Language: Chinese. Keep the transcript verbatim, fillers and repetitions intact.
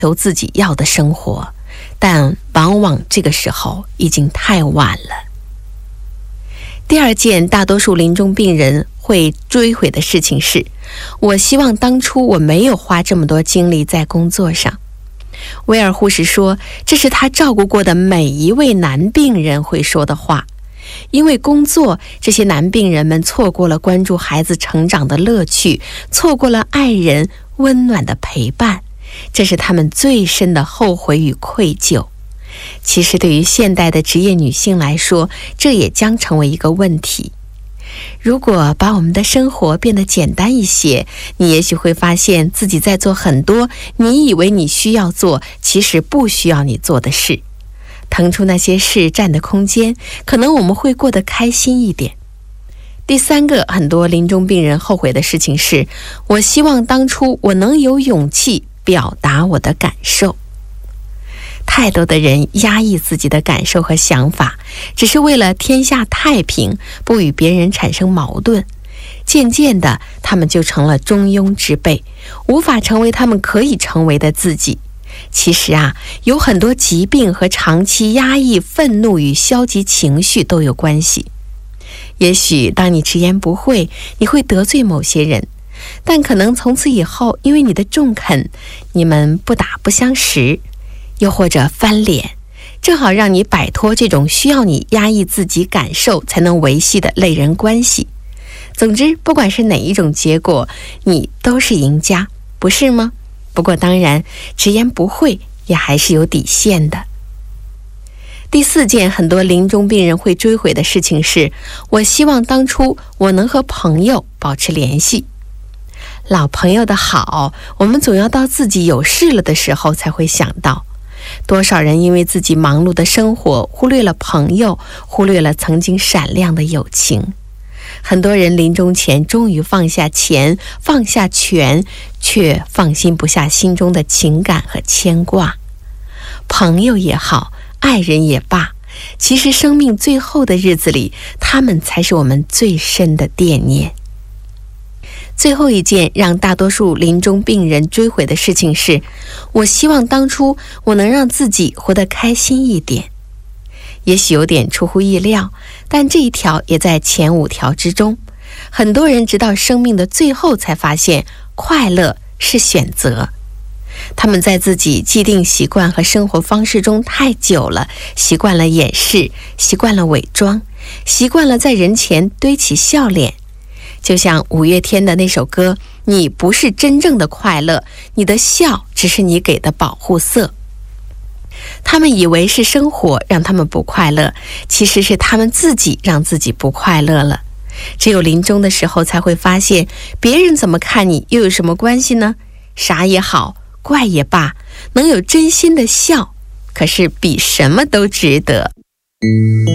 求自己要的生活，但往往这个时候已经太晚了。第二件大多数临终病人会追悔的事情是，我希望当初我没有花这么多精力在工作上。威尔护士说，这是他照顾过的每一位男病人会说的话。因为工作，这些男病人们错过了关注孩子成长的乐趣，错过了爱人温暖的陪伴，这是他们最深的后悔与愧疚。其实对于现代的职业女性来说，这也将成为一个问题。如果把我们的生活变得简单一些，你也许会发现自己在做很多你以为你需要做，其实不需要你做的事。腾出那些事占的空间，可能我们会过得开心一点。第三个很多临终病人后悔的事情是，我希望当初我能有勇气表达我的感受。太多的人压抑自己的感受和想法，只是为了天下太平，不与别人产生矛盾。渐渐的，他们就成了中庸之辈，无法成为他们可以成为的自己。其实啊，有很多疾病和长期压抑愤怒与消极情绪都有关系。也许当你直言不讳，你会得罪某些人，但可能从此以后，因为你的中肯，你们不打不相识，又或者翻脸，正好让你摆脱这种需要你压抑自己感受才能维系的类人关系。总之，不管是哪一种结果，你都是赢家，不是吗？不过当然，直言不讳也还是有底线的。第四件很多临终病人会追悔的事情是，我希望当初我能和朋友保持联系。老朋友的好，我们总要到自己有事了的时候才会想到。多少人因为自己忙碌的生活，忽略了朋友，忽略了曾经闪亮的友情。很多人临终前终于放下钱，放下权，却放心不下心中的情感和牵挂。朋友也好，爱人也罢，其实生命最后的日子里，他们才是我们最深的惦念。最后一件让大多数临终病人追悔的事情是，我希望当初我能让自己活得开心一点。也许有点出乎意料，但这一条也在前五条之中。很多人直到生命的最后才发现，快乐是选择。他们在自己既定习惯和生活方式中太久了，习惯了掩饰，习惯了伪装，习惯了在人前堆起笑脸。就像五月天的那首歌，你不是真正的快乐，你的笑只是你给的保护色。他们以为是生活让他们不快乐，其实是他们自己让自己不快乐了。只有临终的时候才会发现，别人怎么看你又有什么关系呢？傻也好，怪也罢，能有真心的笑，可是比什么都值得。